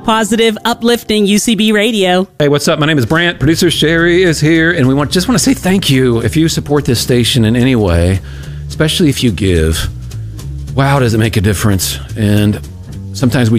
positive, uplifting UCB radio. Hey, what's up? My name is Brant. Producer Sherry is here, and we just want to say thank you. If you support this station in any way, especially if you give, wow, does it make a difference. And sometimes we